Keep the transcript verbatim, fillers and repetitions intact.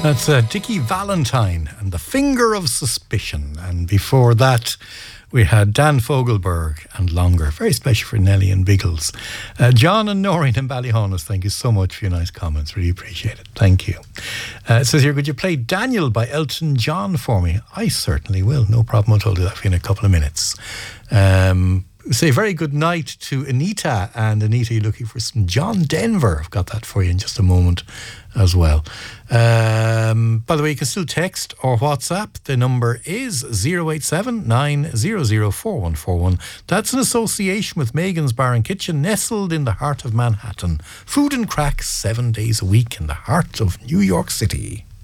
That's uh, Dickie Valentine and The Finger of Suspicion. And before that, we had Dan Fogelberg and Longer. Very special for Nelly and Biggles. Uh, John and Noreen and Ballyhonus, thank you so much for your nice comments. Really appreciate it. Thank you. Uh, it says here, could you play Daniel by Elton John for me? I certainly will. No problem at all. I'll do that for you in a couple of minutes. Um... Say very good night to Anita. And Anita, you're looking for some John Denver. I've got that for you in just a moment as well. Um, by the way, you can still text or WhatsApp. The number is zero eight seven, nine hundred, four one four one. That's in association with Megan's Bar and Kitchen, nestled in the heart of Manhattan. Food and crack seven days a week in the heart of New York City.